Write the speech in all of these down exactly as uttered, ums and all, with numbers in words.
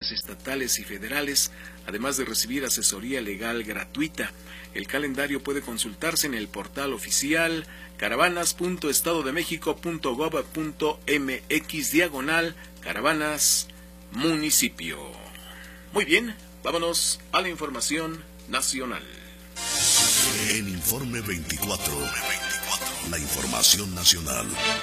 autoridades estatales y federales, además de recibir asesoría legal gratuita. El calendario puede consultarse en el portal oficial caravanas punto estado de mexico punto gob punto mx diagonal caravanas municipio. Muy bien, vámonos a la información nacional. En Informe veinticuatro, la información nacional.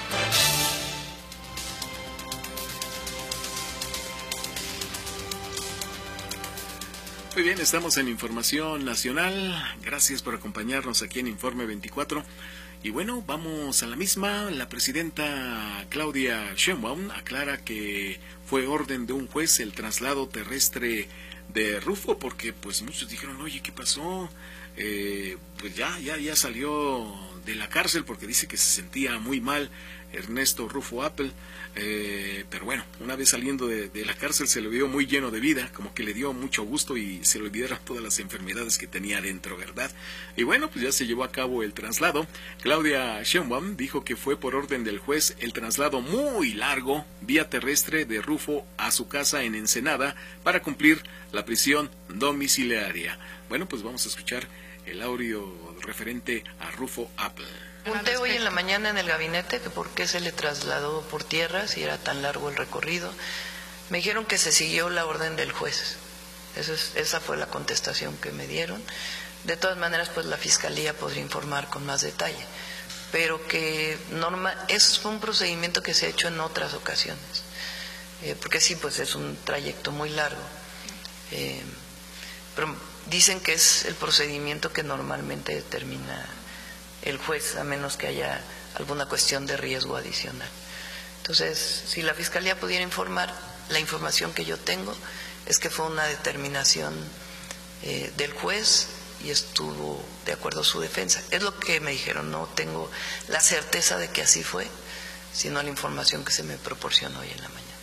Muy bien, estamos en Información Nacional. Gracias por acompañarnos aquí en Informe veinticuatro. Y bueno, vamos a la misma. La presidenta Claudia Sheinbaum aclara que fue orden de un juez el traslado terrestre de Rufo, porque pues muchos dijeron, oye, ¿qué pasó? Eh, pues ya, ya, ya salió de la cárcel porque dice que se sentía muy mal Ernesto Rufo Appel, eh, pero bueno, una vez saliendo de, de la cárcel se le vio muy lleno de vida, como que le dio mucho gusto y se le olvidaron todas las enfermedades que tenía dentro, ¿verdad? Y bueno, pues ya se llevó a cabo el traslado. Claudia Sheinbaum dijo que fue por orden del juez el traslado muy largo, vía terrestre, de Rufo a su casa en Ensenada para cumplir la prisión domiciliaria. Bueno, pues vamos a escuchar el audio referente a Rufo Appel. Pregunté hoy en la mañana en el gabinete que por qué se le trasladó por tierra si era tan largo el recorrido. Me dijeron que se siguió la orden del juez. Eso es, esa fue la contestación que me dieron. De todas maneras, pues la Fiscalía podría informar con más detalle. Pero que norma, eso fue un procedimiento que se ha hecho en otras ocasiones. Eh, porque sí, pues es un trayecto muy largo. Eh, pero dicen que es el procedimiento que normalmente determina el juez, a menos que haya alguna cuestión de riesgo adicional. Entonces, si la Fiscalía pudiera informar, la información que yo tengo es que fue una determinación eh, del juez y estuvo de acuerdo a su defensa. Es lo que me dijeron, no tengo la certeza de que así fue, sino la información que se me proporcionó hoy en la mañana.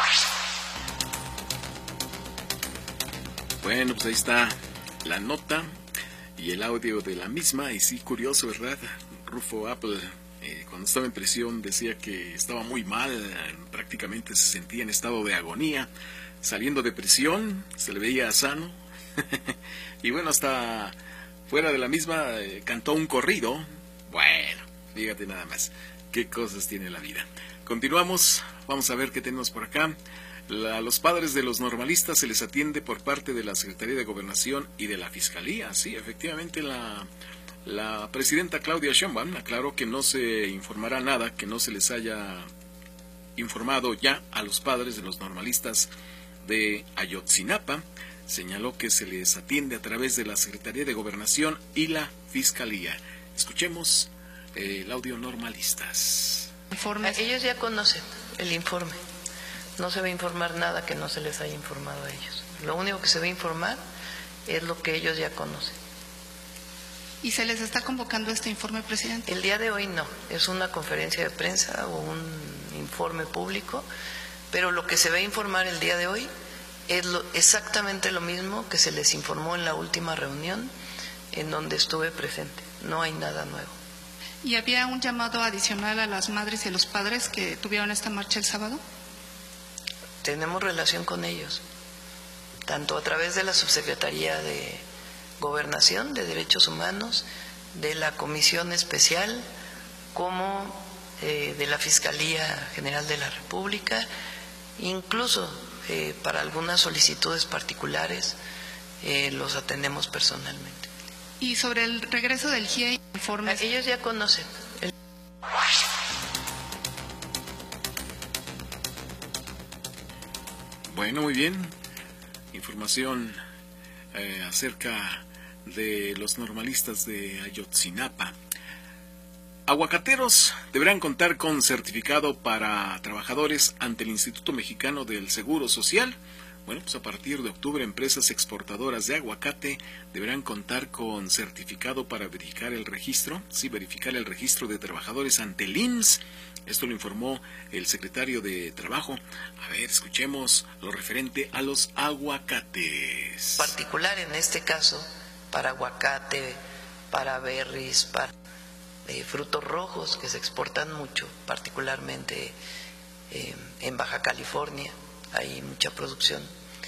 Bueno, pues ahí está la nota y el audio de la misma, y sí, curioso, ¿verdad? Rufo Appel, eh, cuando estaba en prisión, decía que estaba muy mal, eh, prácticamente se sentía en estado de agonía. Saliendo de prisión, se le veía sano, y bueno, hasta fuera de la misma, eh, cantó un corrido. Bueno, fíjate nada más, qué cosas tiene la vida. Continuamos, vamos a ver qué tenemos por acá. A los padres de los normalistas se les atiende por parte de la Secretaría de Gobernación y de la Fiscalía. Sí, efectivamente, la, la presidenta Claudia Sheinbaum aclaró que no se informará nada que no se les haya informado ya a los padres de los normalistas de Ayotzinapa. Señaló que se les atiende a través de la Secretaría de Gobernación y la Fiscalía. Escuchemos eh, el audio normalistas. Informes. Ellos ya conocen el informe. No se va a informar nada que no se les haya informado a ellos. Lo único que se va a informar es lo que ellos ya conocen. ¿Y se les está convocando este informe, presidente? El día de hoy no, es una conferencia de prensa o un informe público, pero lo que se va a informar el día de hoy es lo, exactamente lo mismo que se les informó en la última reunión en donde estuve presente. No hay nada nuevo. ¿Y había un llamado adicional a las madres y a los padres que tuvieron esta marcha el sábado? Tenemos relación con ellos, tanto a través de la Subsecretaría de Gobernación, de Derechos Humanos, de la Comisión Especial, como eh, de la Fiscalía General de la República, incluso eh, para algunas solicitudes particulares eh, los atendemos personalmente. ¿Y sobre el regreso del G I E, informes? Ellos ya conocen. El... Bueno, muy bien. Información eh, acerca de los normalistas de Ayotzinapa. Aguacateros deberán contar con certificado para trabajadores ante el Instituto Mexicano del Seguro Social. Bueno, pues a partir de octubre, empresas exportadoras de aguacate deberán contar con certificado para verificar el registro, sí, verificar el registro de trabajadores ante el I M S S. Esto lo informó el secretario de Trabajo. A ver, escuchemos lo referente a los aguacates. Particular en este caso, para aguacate, para berries, para eh, frutos rojos que se exportan mucho, particularmente eh, en Baja California, hay mucha producción.